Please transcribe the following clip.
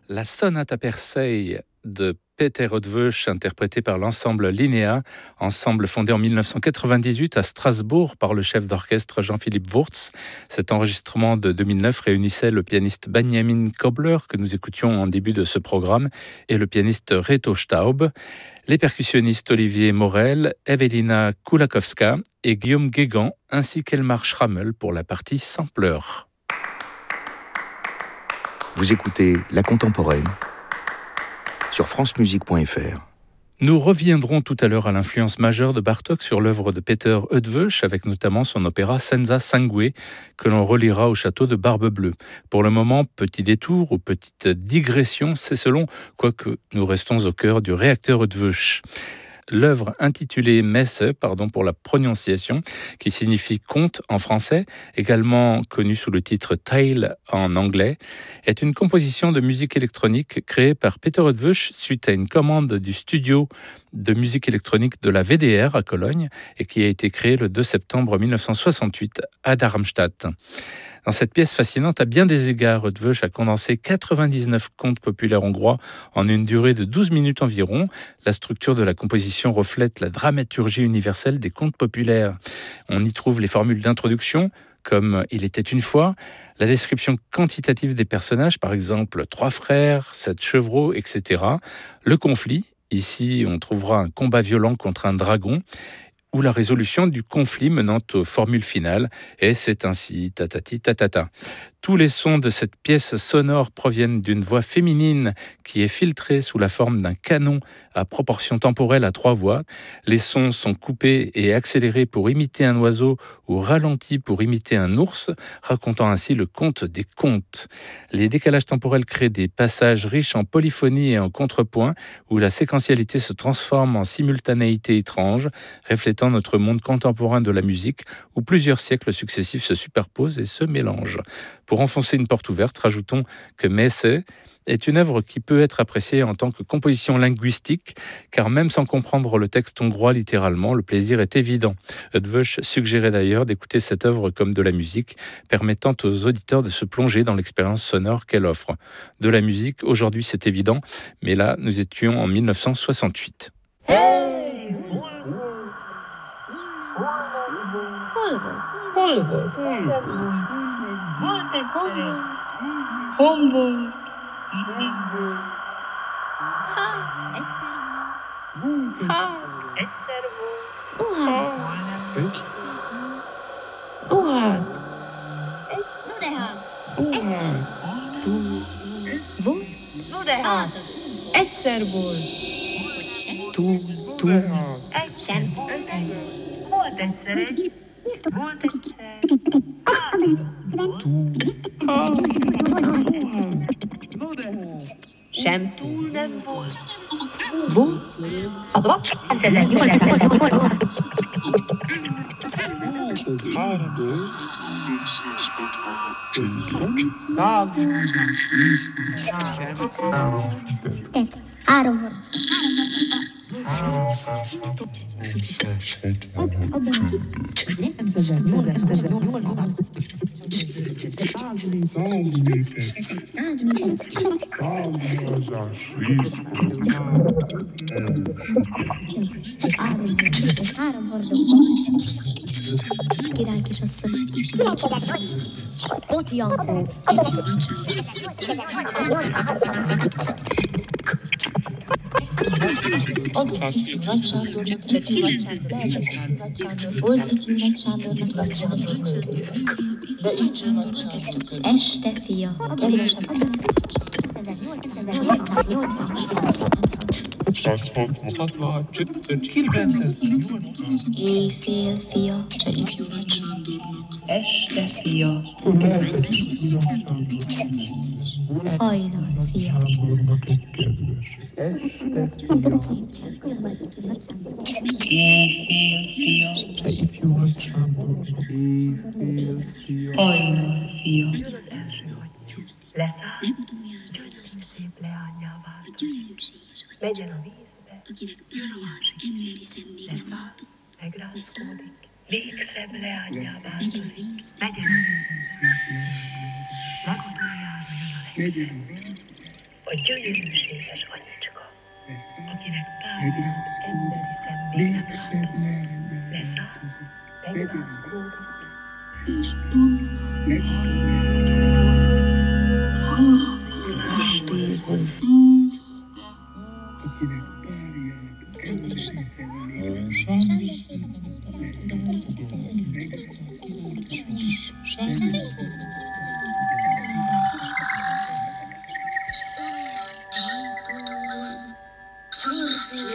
La sonate Persei de Peter Eötvös, interprétée par l'ensemble Linnea, ensemble fondé en 1998 à Strasbourg par le chef d'orchestre Jean-Philippe Wurtz. Cet enregistrement de 2009 réunissait le pianiste Benjamin Kobler, que nous écoutions en début de ce programme, et le pianiste Reto Staub, les percussionnistes Olivier Morel, Evelina Kulakowska et Guillaume Guégan, ainsi qu'Elmar Schrammel pour la partie sampleur. Vous écoutez La Contemporaine sur francemusique.fr. Nous reviendrons tout à l'heure à l'influence majeure de Bartók sur l'œuvre de Peter Eötvös, avec notamment son opéra Senza Sangue, que l'on reliera au château de Barbe-Bleue. Pour le moment, petit détour ou petite digression, c'est selon, quoique nous restons au cœur du réacteur Eötvös. L'œuvre intitulée Messe, pardon pour la prononciation, qui signifie conte en français, également connue sous le titre Tale en anglais, est une composition de musique électronique créée par Peter Eötvös suite à une commande du studio de musique électronique de la VDR à Cologne et qui a été créée le 2 septembre 1968 à Darmstadt. Dans cette pièce fascinante, à bien des égards, Eötvös a condensé 99 contes populaires hongrois en une durée de 12 minutes environ. La structure de la composition reflète la dramaturgie universelle des contes populaires. On y trouve les formules d'introduction, comme « Il était une fois », la description quantitative des personnages, par exemple « 3 frères »,« 7 chevreaux », etc. Le conflit, ici on trouvera un combat violent contre un dragon, ou la résolution du conflit menant aux formules finales, et c'est ainsi, tatati tatata. Tous les sons de cette pièce sonore proviennent d'une voix féminine qui est filtrée sous la forme d'un canon à proportion temporelle à 3 voix. Les sons sont coupés et accélérés pour imiter un oiseau ou ralentis pour imiter un ours, racontant ainsi le conte des contes. Les décalages temporels créent des passages riches en polyphonie et en contrepoint où la séquentialité se transforme en simultanéité étrange, reflétant notre monde contemporain de la musique où plusieurs siècles successifs se superposent et se mélangent. Pour enfoncer une porte ouverte, rajoutons que Messe est une œuvre qui peut être appréciée en tant que composition linguistique, car même sans comprendre le texte hongrois littéralement, le plaisir est évident. Eötvös suggérait d'ailleurs d'écouter cette œuvre comme de la musique, permettant aux auditeurs de se plonger dans l'expérience sonore qu'elle offre. De la musique, aujourd'hui c'est évident, mais là nous étions en 1968. Egyszer volt. Sem. Volt egyszer egy. Volt egyszer. Sem túl nem volt. Volt. Király kisasszony. Ott Jankó. Este fia. Éjfél fia. Este fia. Hajnal fia. Éjfél fia. Hajnal fia. Leszáll, gyönyörű szép leányává. Legyen a vízbe, leszáll, megrázkódik. Végszebb leányává. Legyen a vízbe. Legutoljára mi a legszebb. a gyönyörűséges anyicska, akinek párnáz emberi szemlélet leszáll, megrázkódik, kastélyhoz. Sándor